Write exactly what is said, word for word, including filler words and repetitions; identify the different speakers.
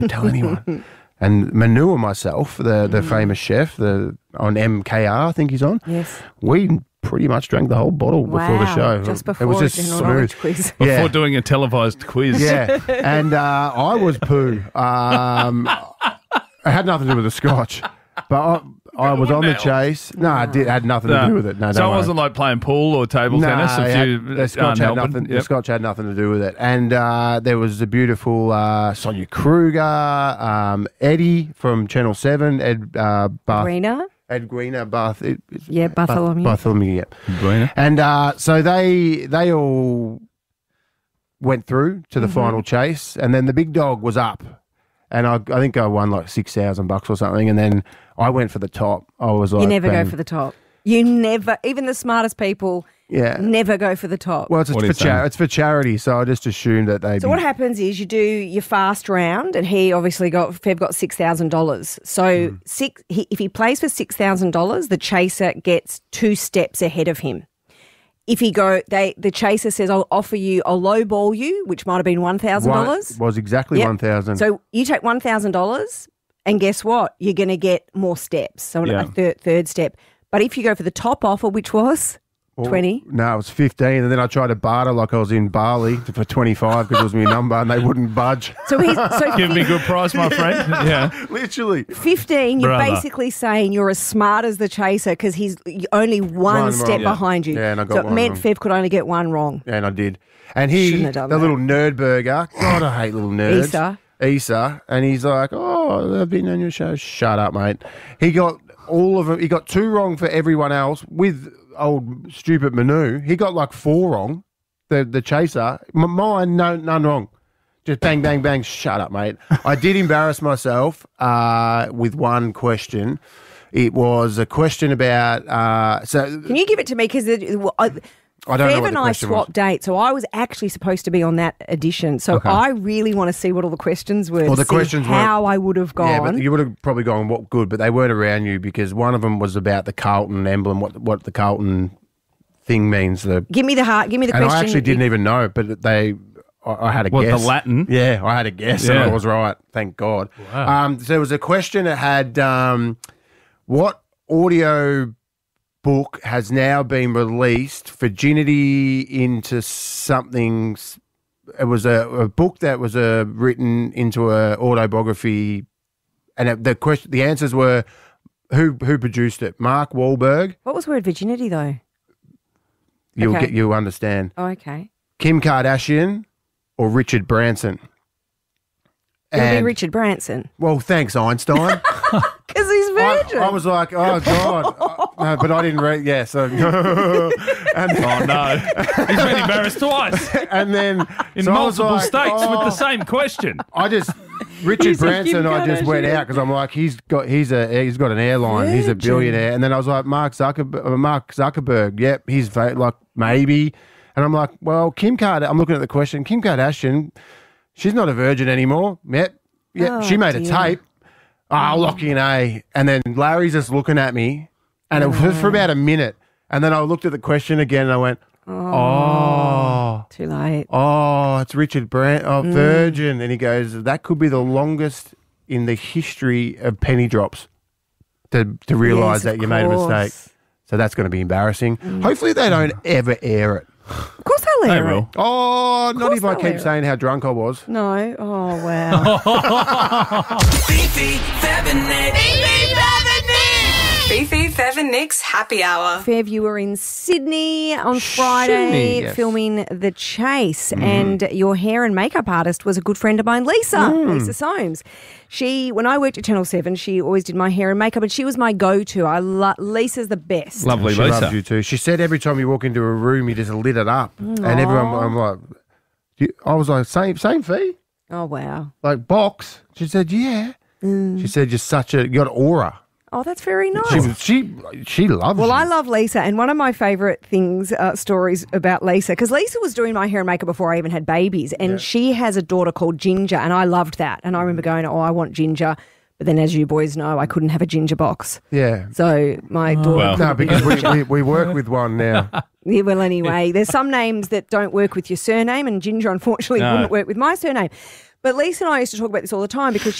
Speaker 1: tell anyone. And Manu and myself, the the mm. famous chef, the on M K R, I think he's on.
Speaker 2: Yes.
Speaker 1: We pretty much drank the whole bottle
Speaker 2: wow.
Speaker 1: before the show.
Speaker 2: Just before
Speaker 1: it was just
Speaker 2: a
Speaker 1: smooth
Speaker 2: quiz.
Speaker 3: Before
Speaker 1: yeah.
Speaker 3: doing a televised quiz.
Speaker 1: Yeah, and uh, I was poo. Um, it had nothing to do with the scotch, but I, I was on the chase. No, it did, had nothing
Speaker 3: no.
Speaker 1: to do with it. No,
Speaker 3: so it
Speaker 1: worry.
Speaker 3: wasn't like playing pool or table
Speaker 1: no,
Speaker 3: tennis. If
Speaker 1: had,
Speaker 3: you
Speaker 1: the scotch had
Speaker 3: Melbourne.
Speaker 1: nothing.
Speaker 3: Yep.
Speaker 1: The scotch had nothing to do with it. And uh, there was a beautiful uh, Sonia Kruger, um, Eddie from Channel Seven, Ed uh, Bath,
Speaker 2: Greener.
Speaker 1: Ed Greener, Bath. It,
Speaker 2: yeah, Bartholomew.
Speaker 1: Bartholomew. Yeah,
Speaker 3: Greener.
Speaker 1: And uh, so they they all went through to the mm-hmm. final chase, and then the big dog was up. And I, I think I won like six thousand bucks or something. And then I went for the top. I was like,
Speaker 2: you never
Speaker 1: bang.
Speaker 2: go for the top. You never, even the smartest people,
Speaker 1: yeah,
Speaker 2: never go for the top.
Speaker 1: Well, it's, it's for char- it's for charity, so I just assumed that they.
Speaker 2: So what happens is you do your fast round, and he obviously got Fev got six thousand dollars. So mm. six, he, if he plays for six thousand dollars, the chaser gets two steps ahead of him. If he go, they the chaser says, "I'll offer you, I'll lowball you," which might have been one thousand dollars.
Speaker 1: Was exactly yep. one thousand.
Speaker 2: So you take one thousand dollars, and guess what? You're going to get more steps. So yeah. a third third step. But if you go for the top offer, which was well, twenty,
Speaker 1: no, it was fifteen, and then I tried to barter like I was in Bali for twenty-five because it was my number, and they wouldn't budge.
Speaker 2: So he's so
Speaker 3: give me a good price, my friend. Yeah,
Speaker 1: literally
Speaker 2: fifteen. You're
Speaker 3: Brother.
Speaker 2: basically saying you're as smart as the chaser because he's only one,
Speaker 1: one
Speaker 2: step
Speaker 1: wrong.
Speaker 2: behind you.
Speaker 1: Yeah, and I got
Speaker 2: so
Speaker 1: one
Speaker 2: it meant
Speaker 1: wrong.
Speaker 2: Fev could only get one wrong.
Speaker 1: Yeah, and I did. And he,
Speaker 2: Shouldn't
Speaker 1: the
Speaker 2: have done that.
Speaker 1: little nerd burger. God, I hate little nerds.
Speaker 2: Issa.
Speaker 1: Issa, and he's like, "Oh, I've been on your show." Shut up, mate. He got all of them. He got two wrong for everyone else. With old stupid Manu, he got like four wrong. The the chaser, M- mine, no, none wrong. Just bang, bang, bang. Shut up, mate. I did embarrass myself uh, with one question. It was a question about. Uh, so
Speaker 2: can you give it to me? Because
Speaker 1: I don't know
Speaker 2: Fev
Speaker 1: what
Speaker 2: and
Speaker 1: the
Speaker 2: I
Speaker 1: question
Speaker 2: swapped
Speaker 1: was.
Speaker 2: dates, so I was actually supposed to be on that edition. So
Speaker 1: Okay.
Speaker 2: I really want to see what all the questions were.
Speaker 1: Well,
Speaker 2: to
Speaker 1: the
Speaker 2: see
Speaker 1: questions
Speaker 2: how
Speaker 1: weren't-
Speaker 2: I would have gone.
Speaker 1: Yeah, but you would have probably gone what good, but they weren't around you because one of them was about the Carlton emblem, what what the Carlton thing means. The
Speaker 2: give me the heart. Give me the
Speaker 1: and
Speaker 2: question.
Speaker 1: I actually didn't even know, but they. I, I had a
Speaker 3: What, the
Speaker 1: guess.
Speaker 3: Latin?
Speaker 1: Yeah, I had a guess, and
Speaker 3: Yeah.
Speaker 1: I was right. Thank God.
Speaker 3: Wow.
Speaker 1: Um, so there was a question that had um, what audio book has now been released, Virginity into something. It was a, a book that was uh, written into a autobiography, and it, the question, the answers were who who produced it? Mark Wahlberg.
Speaker 2: What was word virginity though?
Speaker 1: You'll
Speaker 2: Okay.
Speaker 1: get you understand.
Speaker 2: Oh, okay.
Speaker 1: Kim Kardashian or Richard Branson.
Speaker 2: It'll be
Speaker 1: And-
Speaker 2: Richard Branson
Speaker 1: Well, thanks, Einstein.
Speaker 2: because he's
Speaker 1: I,
Speaker 2: virgin.
Speaker 1: I was like, oh God, I- no, but I didn't read. Yeah, so and,
Speaker 3: Oh no, he's been embarrassed twice
Speaker 1: and then
Speaker 3: in
Speaker 1: so I was
Speaker 3: multiple
Speaker 1: like,
Speaker 3: states with
Speaker 1: oh.
Speaker 3: the same question.
Speaker 1: I just Richard
Speaker 2: He's a
Speaker 1: Branson.
Speaker 2: Kim
Speaker 1: I just went
Speaker 2: Kardashian.
Speaker 1: out because I'm like, he's got he's a he's got an airline. He's a
Speaker 2: Virgin.
Speaker 1: billionaire. And then I was like, Mark Zuckerberg. uh, Mark Zuckerberg. Yep, he's va- like maybe. And I'm like, well, Kim Kardashian. I'm looking at the question. Kim Kardashian. She's not a virgin anymore. Yep. Yep.
Speaker 2: Oh,
Speaker 1: she made a
Speaker 2: dear.
Speaker 1: tape. Oh, I'll lock you in A. And then Larry's just looking at me, and it was for about a minute. And then I looked at the question again, and I went, oh.
Speaker 2: Too late.
Speaker 1: Oh, it's Richard Brandt, oh,
Speaker 2: Mm.
Speaker 1: Virgin. And he goes, that could be the longest in the history of penny drops to, to realise
Speaker 2: Yes,
Speaker 1: that
Speaker 2: of
Speaker 1: you made a
Speaker 2: course.
Speaker 1: mistake. So that's going to be embarrassing. Hopefully they don't ever air it.
Speaker 2: Of course they'll
Speaker 3: They
Speaker 2: air it.
Speaker 3: will.
Speaker 1: Oh, not
Speaker 2: course
Speaker 1: if I
Speaker 2: they'll
Speaker 1: keep
Speaker 2: air it.
Speaker 1: saying how drunk I was.
Speaker 2: No. Oh, wow.
Speaker 4: Fifi, Fev and Nick. Fifi, Fev and Nick. Fifi, Fev and Nick's Happy Hour.
Speaker 2: Fev, you were in Sydney on Friday
Speaker 1: Sydney, yes.
Speaker 2: filming The Chase, and your hair and makeup artist was a good friend of mine, Lisa, Lisa Soames. She, when I worked at Channel seven, she always did my hair and makeup, and she was my go-to. I lo- Lisa's the best.
Speaker 3: Lovely,
Speaker 1: She
Speaker 3: Lisa.
Speaker 1: loves you too. She said every time you walk into a room, you just lit it up. And everyone, I'm like, you- I was like, same, same fee?
Speaker 2: Oh, wow.
Speaker 1: Like, box? She said, yeah. She said, you're such a, you got aura.
Speaker 2: Oh, that's very nice.
Speaker 1: She was, she, she loves
Speaker 2: Well,
Speaker 1: you.
Speaker 2: I love Lisa, and one of my favourite things, uh, stories about Lisa, because Lisa was doing my hair and makeup before I even had babies, and she has a daughter called Ginger, and I loved that. And I remember going, oh, I want Ginger. But then, as you boys know, I couldn't have a Ginger box.
Speaker 1: Yeah.
Speaker 2: So my daughter
Speaker 3: Well.
Speaker 2: couldn't
Speaker 1: No,
Speaker 2: be
Speaker 1: because we,
Speaker 2: Ginger.
Speaker 1: we, we work with one now.
Speaker 2: Yeah, well, anyway, there's some names that don't work with your surname, and Ginger, unfortunately,
Speaker 3: No.
Speaker 2: wouldn't work with my surname. But Lisa and I used to talk about this all the time because